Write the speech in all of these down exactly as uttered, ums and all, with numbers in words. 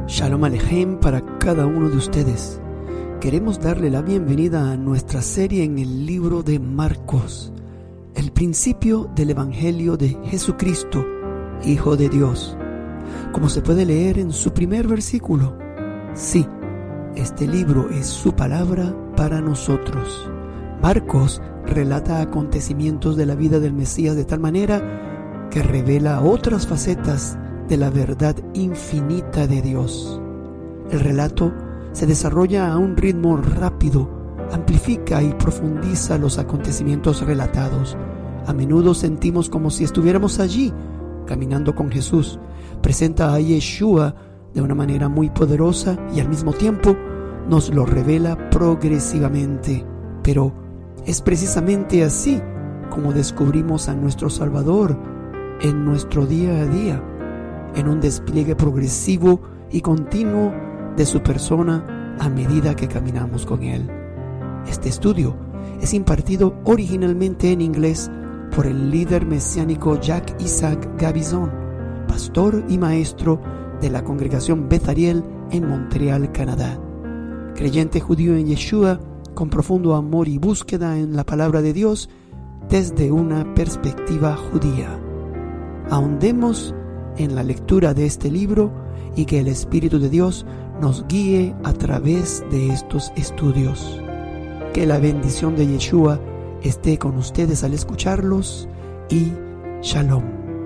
Shalom Alejem para cada uno de ustedes. Queremos darle la bienvenida a nuestra serie en el libro de Marcos, el principio del Evangelio de Jesucristo, Hijo de Dios. Como se puede leer en su primer versículo, sí, este libro es su palabra para nosotros. Marcos relata acontecimientos de la vida del Mesías de tal manera que revela otras facetas de la verdad infinita de Dios. El relato se desarrolla a un ritmo rápido, amplifica y profundiza los acontecimientos relatados. A menudo sentimos como si estuviéramos allí, caminando con Jesús. Presenta a Yeshua de una manera muy poderosa y al mismo tiempo nos lo revela progresivamente. Pero es precisamente así como descubrimos a nuestro Salvador en nuestro día a día, en un despliegue progresivo y continuo de su persona a medida que caminamos con Él. Este estudio es impartido originalmente en inglés por el líder mesiánico Jacques Isaac Gabizon, pastor y maestro de la congregación Beth Ariel en Montreal, Canadá. Creyente judío en Yeshua, con profundo amor y búsqueda en la palabra de Dios desde una perspectiva judía. Ahondemos en la lectura de este libro y que el Espíritu de Dios nos guíe a través de estos estudios. Que la bendición de Yeshua esté con ustedes al escucharlos y Shalom.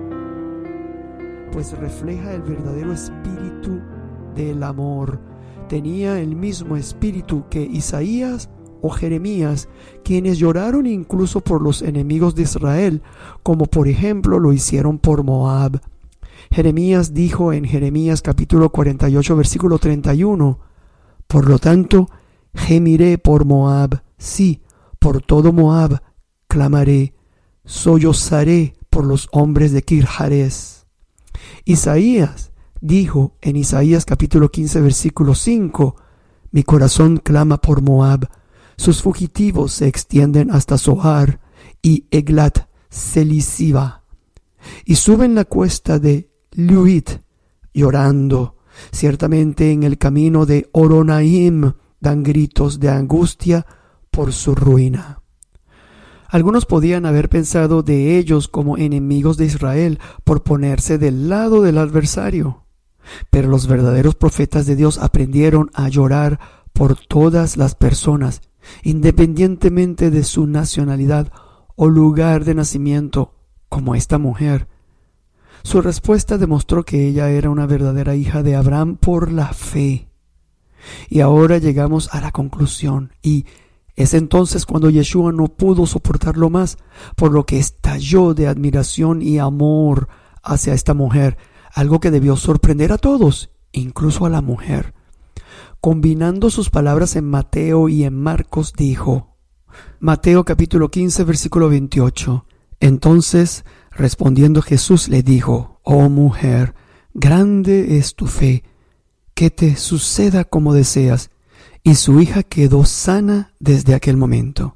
Pues refleja el verdadero espíritu del amor. Tenía el mismo espíritu que Isaías o Jeremías, quienes lloraron incluso por los enemigos de Israel, como por ejemplo lo hicieron por Moab. Jeremías dijo en Jeremías capítulo cuarenta y ocho versículo treinta y uno: Por lo tanto, gemiré por Moab, sí, por todo Moab clamaré, sollozaré por los hombres de Kir-Jarés. Isaías dijo en Isaías capítulo quince versículo cinco: Mi corazón clama por Moab, sus fugitivos se extienden hasta Zoar y Eglat Selisiva, y suben la cuesta de Luit, llorando. Ciertamente en el camino de Horonaim dan gritos de angustia por su ruina. Algunos podían haber pensado de ellos como enemigos de Israel por ponerse del lado del adversario. Pero los verdaderos profetas de Dios aprendieron a llorar por todas las personas, independientemente de su nacionalidad o lugar de nacimiento, como esta mujer. Su respuesta demostró que ella era una verdadera hija de Abraham por la fe. Y ahora llegamos a la conclusión, y es entonces cuando Yeshua no pudo soportarlo más, por lo que estalló de admiración y amor hacia esta mujer, algo que debió sorprender a todos, incluso a la mujer. Combinando sus palabras en Mateo y en Marcos, dijo, Mateo capítulo quince versículo veintiocho: Entonces, respondiendo Jesús le dijo: Oh mujer, grande es tu fe, que te suceda como deseas. Y su hija quedó sana desde aquel momento.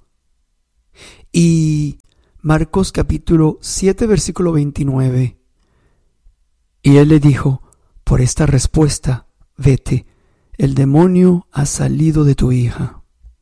Y Marcos capítulo siete versículo veintinueve: Y él le dijo: Por esta respuesta, vete, el demonio ha salido de tu hija.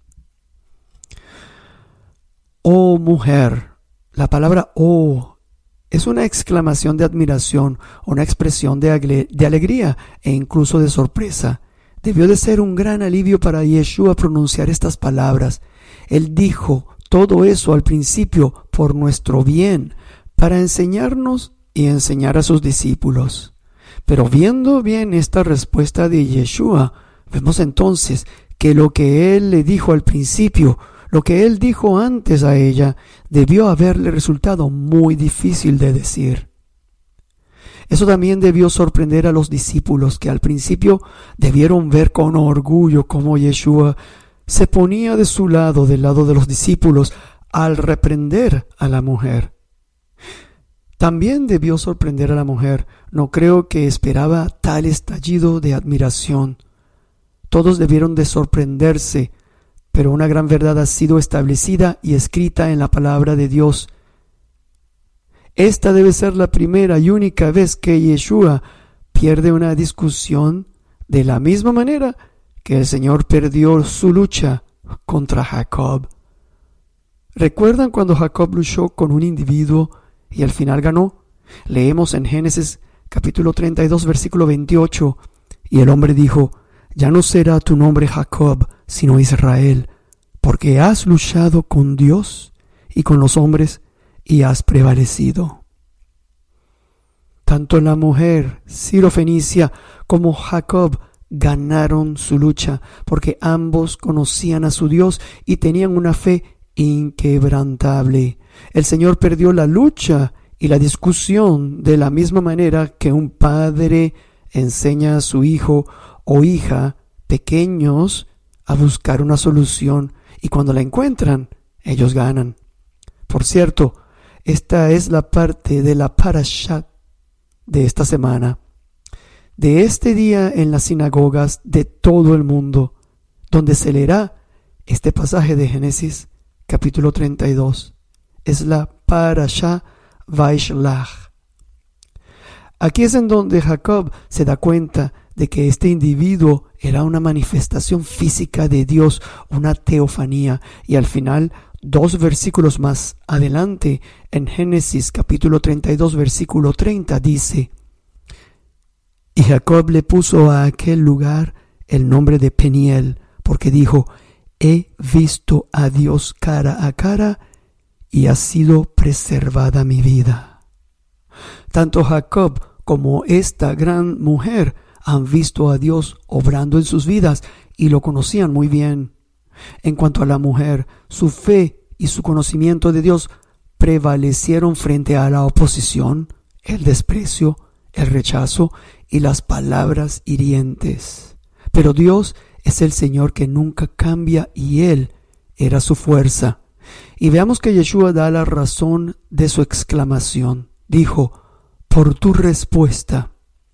Oh mujer, la palabra oh es una exclamación de admiración, una expresión de, ale- de alegría e incluso de sorpresa. Debió de ser un gran alivio para Yeshua pronunciar estas palabras. Él dijo todo eso al principio por nuestro bien, para enseñarnos y enseñar a sus discípulos. Pero viendo bien esta respuesta de Yeshua, vemos entonces que lo que él le dijo al principio, lo que él dijo antes a ella, debió haberle resultado muy difícil de decir. Eso también debió sorprender a los discípulos, que al principio debieron ver con orgullo cómo Yeshua se ponía de su lado, del lado de los discípulos, al reprender a la mujer. También debió sorprender a la mujer. No creo que esperaba tal estallido de admiración. Todos debieron de sorprenderse, pero una gran verdad ha sido establecida y escrita en la palabra de Dios. Esta debe ser la primera y única vez que Yeshua pierde una discusión de la misma manera que el Señor perdió su lucha contra Jacob. ¿Recuerdan cuando Jacob luchó con un individuo y al final ganó? Leemos en Génesis capítulo treinta y dos versículo veintiocho, y el hombre dijo: ya no será tu nombre Jacob, sino Israel, porque has luchado con Dios y con los hombres y has prevalecido. Tanto la mujer sirofenicia como Jacob ganaron su lucha, porque ambos conocían a su Dios y tenían una fe inquebrantable. El Señor perdió la lucha y la discusión de la misma manera que un padre enseña a su hijo o hija pequeños a buscar una solución, y cuando la encuentran, ellos ganan. Por cierto, esta es la parte de la parashat de esta semana, de este día en las sinagogas de todo el mundo, donde se leerá este pasaje de Génesis capítulo treinta y dos. Es la parashat Vaishlach. Aquí es en donde Jacob se da cuenta de que este individuo era una manifestación física de Dios, una teofanía, y al final, dos versículos más adelante, en Génesis capítulo treinta y dos versículo treinta, dice: y Jacob le puso a aquel lugar el nombre de Peniel, porque dijo: he visto a Dios cara a cara y ha sido preservada mi vida. Tanto Jacob como esta gran mujer han visto a Dios obrando en sus vidas y lo conocían muy bien. En cuanto a la mujer, su fe y su conocimiento de Dios prevalecieron frente a la oposición, el desprecio, el rechazo y las palabras hirientes. Pero Dios es el Señor que nunca cambia y Él era su fuerza. Y veamos que Yeshua da la razón de su exclamación. Dijo: por tu respuesta.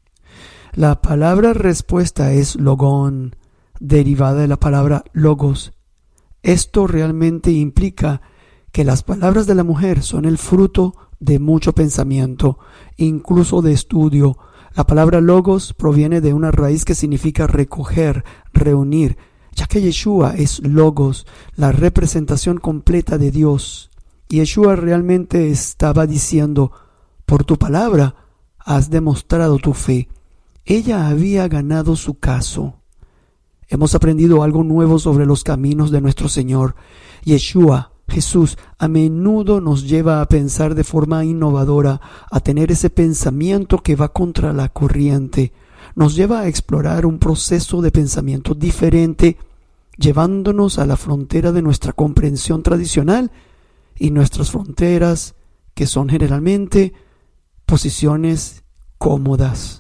La palabra respuesta es logón, derivada de la palabra logos. Esto realmente implica que las palabras de la mujer son el fruto de mucho pensamiento, incluso de estudio. La palabra logos proviene de una raíz que significa recoger, reunir, ya que Yeshua es logos, la representación completa de Dios. Y Yeshua realmente estaba diciendo: por tu palabra has demostrado tu fe. Ella había ganado su caso. Hemos aprendido algo nuevo sobre los caminos de nuestro Señor. Yeshua, Jesús, a menudo nos lleva a pensar de forma innovadora, a tener ese pensamiento que va contra la corriente. Nos lleva a explorar un proceso de pensamiento diferente, llevándonos a la frontera de nuestra comprensión tradicional y nuestras fronteras, que son generalmente posiciones cómodas.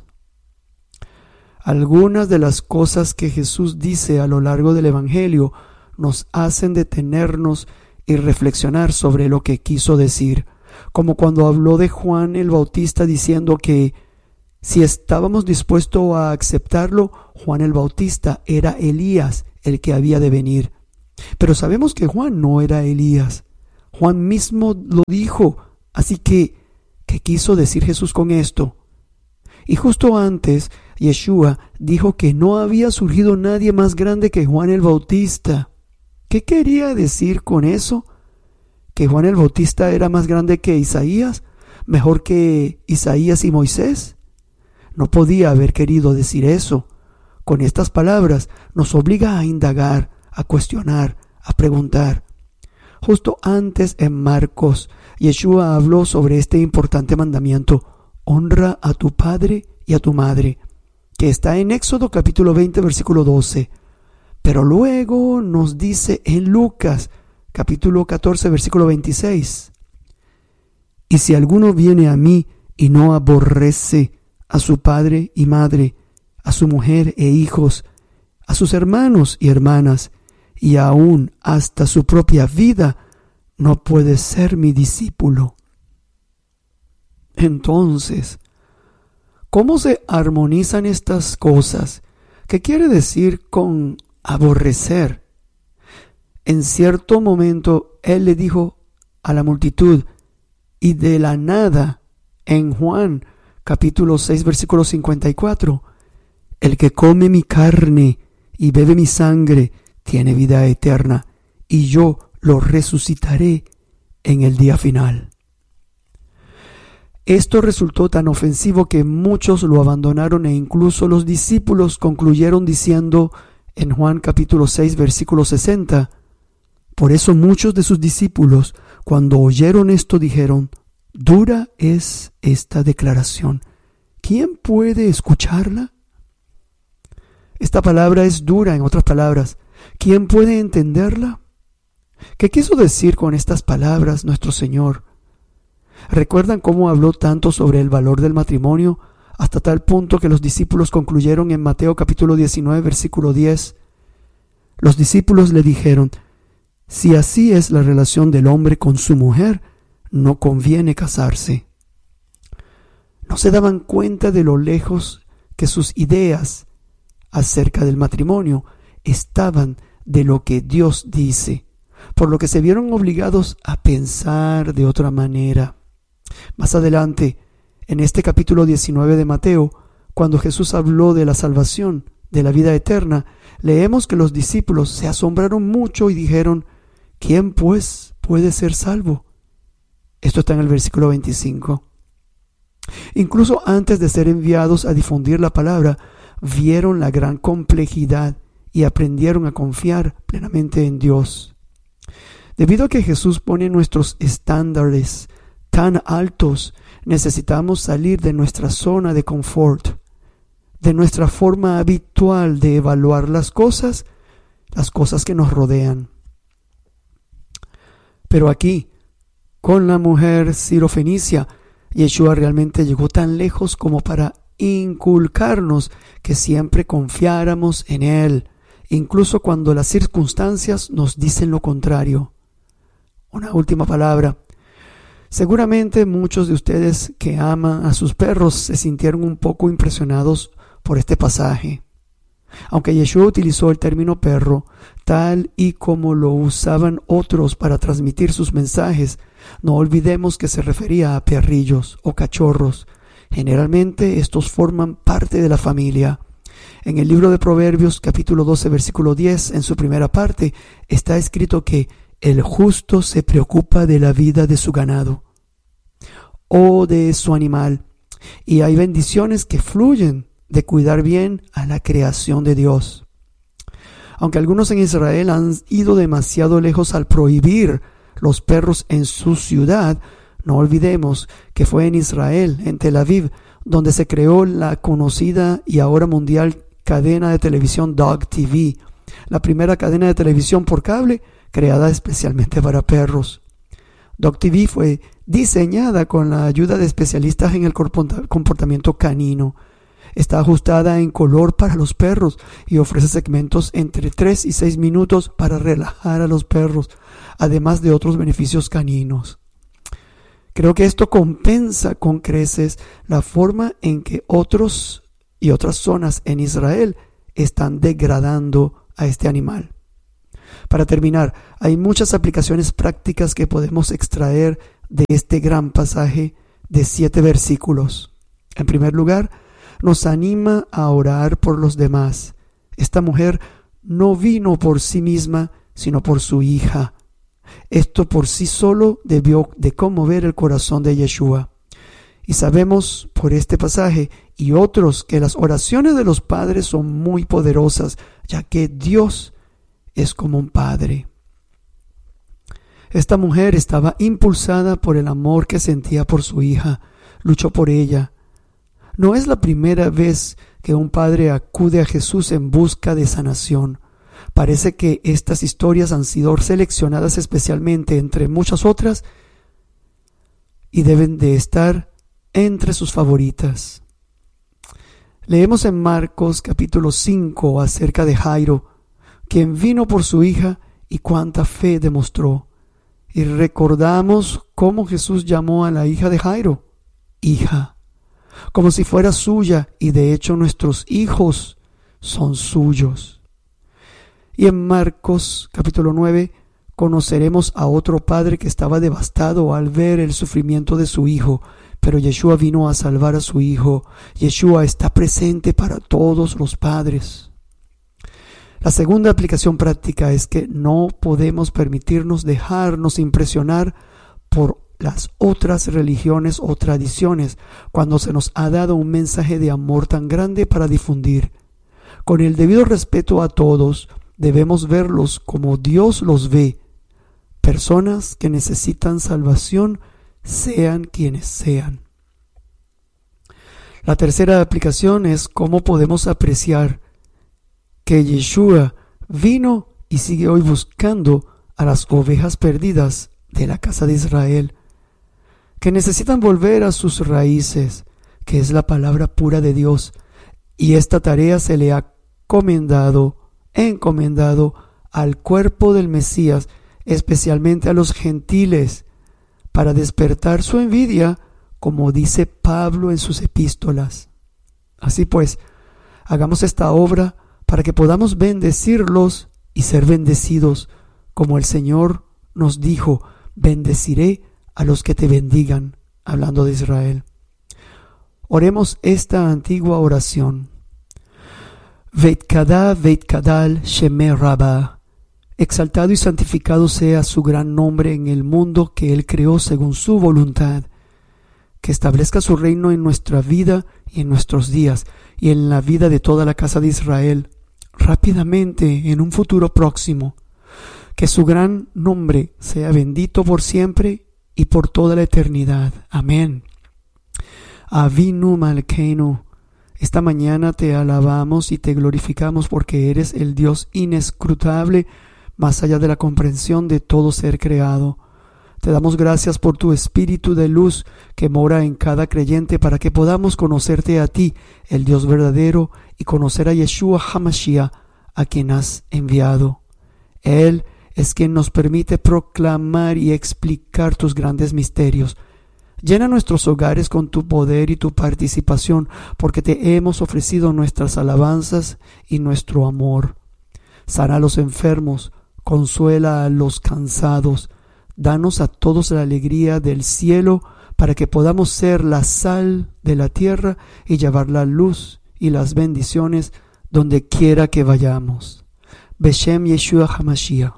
Algunas de las cosas que Jesús dice a lo largo del Evangelio nos hacen detenernos y reflexionar sobre lo que quiso decir, como cuando habló de Juan el Bautista diciendo que si estábamos dispuestos a aceptarlo, Juan el Bautista era Elías, el que había de venir. Pero sabemos que Juan no era Elías. Juan mismo lo dijo. Así que, ¿qué quiso decir Jesús con esto? Y justo antes, Yeshua dijo que no había surgido nadie más grande que Juan el Bautista. ¿Qué quería decir con eso? ¿Que Juan el Bautista era más grande que Isaías? ¿Mejor que Isaías y Moisés? No podía haber querido decir eso. Con estas palabras nos obliga a indagar, a cuestionar, a preguntar. Justo antes en Marcos, Yeshua habló sobre este importante mandamiento: honra a tu padre y a tu madre, que está en Éxodo capítulo veinte versículo doce. Pero luego nos dice en Lucas capítulo catorce versículo veintiséis: y si alguno viene a mí y no aborrece a su padre y madre, a su mujer e hijos, a sus hermanos y hermanas, y aún hasta su propia vida, no puede ser mi discípulo. Entonces, ¿cómo se armonizan estas cosas? ¿Qué quiere decir con aborrecer? En cierto momento, él le dijo a la multitud, y de la nada, en Juan capítulo seis versículo cincuenta y cuatro, El que come mi carne y bebe mi sangre tiene vida eterna, y yo lo resucitaré en el día final. Esto resultó tan ofensivo que muchos lo abandonaron e incluso los discípulos concluyeron diciendo en Juan capítulo seis versículo sesenta, por eso muchos de sus discípulos cuando oyeron esto dijeron, dura es esta declaración, ¿quién puede escucharla? Esta palabra es dura, en otras palabras, ¿quién puede entenderla? ¿Qué quiso decir con estas palabras nuestro Señor? ¿Recuerdan cómo habló tanto sobre el valor del matrimonio hasta tal punto que los discípulos concluyeron en Mateo capítulo diecinueve versículo diez? Los discípulos le dijeron, si así es la relación del hombre con su mujer, no conviene casarse. No se daban cuenta de lo lejos que sus ideas acerca del matrimonio estaban de lo que Dios dice, por lo que se vieron obligados a pensar de otra manera. Más adelante, en este capítulo diecinueve de Mateo, cuando Jesús habló de la salvación, de la vida eterna, leemos que los discípulos se asombraron mucho y dijeron, ¿quién pues puede ser salvo? Esto está en el versículo veinticinco. Incluso antes de ser enviados a difundir la palabra, vieron la gran complejidad y aprendieron a confiar plenamente en Dios. Debido a que Jesús pone nuestros estándares tan altos, necesitamos salir de nuestra zona de confort, de nuestra forma habitual de evaluar las cosas, las cosas que nos rodean. Pero aquí, con la mujer sirofenicia, Yeshua realmente llegó tan lejos como para inculcarnos que siempre confiáramos en Él, incluso cuando las circunstancias nos dicen lo contrario. Una última palabra. Seguramente muchos de ustedes que aman a sus perros se sintieron un poco impresionados por este pasaje. Aunque Yeshua utilizó el término perro, tal y como lo usaban otros para transmitir sus mensajes, no olvidemos que se refería a perrillos o cachorros. Generalmente estos forman parte de la familia. En el libro de Proverbios, capítulo doce, versículo diez, en su primera parte, está escrito que el justo se preocupa de la vida de su ganado o de su animal, y hay bendiciones que fluyen de cuidar bien a la creación de Dios. Aunque algunos en Israel han ido demasiado lejos al prohibir los perros en su ciudad, no olvidemos que fue en Israel, en Tel Aviv, donde se creó la conocida y ahora mundial cadena de televisión Dog T V, la primera cadena de televisión por cable creada especialmente para perros. Dog T V fue diseñada con la ayuda de especialistas en el comportamiento canino. Está ajustada en color para los perros y ofrece segmentos entre tres y seis minutos para relajar a los perros, además de otros beneficios caninos. Creo que esto compensa con creces la forma en que otros y otras zonas en Israel están degradando a este animal. Para terminar, hay muchas aplicaciones prácticas que podemos extraer de este gran pasaje de siete versículos. En primer lugar, nos anima a orar por los demás. Esta mujer no vino por sí misma, sino por su hija. Esto por sí solo debió de conmover el corazón de Yeshua. Y sabemos por este pasaje y otros que las oraciones de los padres son muy poderosas, ya que Dios es como un padre. Esta mujer estaba impulsada por el amor que sentía por su hija, luchó por ella. No es la primera vez que un padre acude a Jesús en busca de sanación. Parece que estas historias han sido seleccionadas especialmente entre muchas otras y deben de estar entre sus favoritas. Leemos en Marcos capítulo cinco acerca de Jairo, quien vino por su hija y cuánta fe demostró. Y recordamos cómo Jesús llamó a la hija de Jairo, hija, como si fuera suya, y de hecho nuestros hijos son suyos. Y en Marcos capítulo nueve conoceremos a otro padre que estaba devastado al ver el sufrimiento de su hijo, pero Yeshua vino a salvar a su Hijo. Yeshua está presente para todos los padres. La segunda aplicación práctica es que no podemos permitirnos dejarnos impresionar por las otras religiones o tradiciones cuando se nos ha dado un mensaje de amor tan grande para difundir. Con el debido respeto a todos, debemos verlos como Dios los ve, personas que necesitan salvación, sean quienes sean. La tercera aplicación es cómo podemos apreciar que Yeshua vino y sigue hoy buscando a las ovejas perdidas de la casa de Israel, que necesitan volver a sus raíces, que es la palabra pura de Dios, y esta tarea se le ha encomendado, encomendado al cuerpo del Mesías, especialmente a los gentiles, para despertar su envidia, como dice Pablo en sus epístolas. Así pues, hagamos esta obra para que podamos bendecirlos y ser bendecidos, como el Señor nos dijo: bendeciré a los que te bendigan, hablando de Israel. Oremos esta antigua oración. Veitkadá veitkadal shemeh rabba. Exaltado y santificado sea su gran nombre en el mundo que Él creó según su voluntad. Que establezca su reino en nuestra vida y en nuestros días, y en la vida de toda la casa de Israel, rápidamente en un futuro próximo. Que su gran nombre sea bendito por siempre y por toda la eternidad. Amén. Avinu Malkeinu, esta mañana te alabamos y te glorificamos porque eres el Dios inescrutable, más allá de la comprensión de todo ser creado. Te damos gracias por tu espíritu de luz que mora en cada creyente para que podamos conocerte a ti, el Dios verdadero, y conocer a Yeshua HaMashiach, a quien has enviado. Él es quien nos permite proclamar y explicar tus grandes misterios. Llena nuestros hogares con tu poder y tu participación, porque te hemos ofrecido nuestras alabanzas y nuestro amor. Sana a los enfermos, consuela a los cansados, danos a todos la alegría del cielo, para que podamos ser la sal de la tierra y llevar la luz y las bendiciones donde quiera que vayamos. Beshem Yeshua HaMashiach.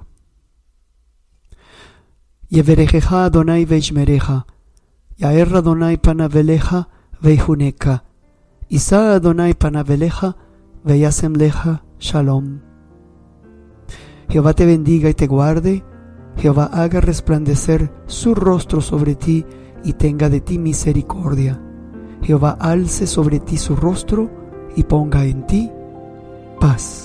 Yeverechecha Adonai veishmerecha, Yaer Adonai panavelecha veihuneka, Isa Adonai panavelecha veyasem lecha shalom. Jehová te bendiga y te guarde, Jehová haga resplandecer su rostro sobre ti y tenga de ti misericordia. Jehová alce sobre ti su rostro y ponga en ti paz.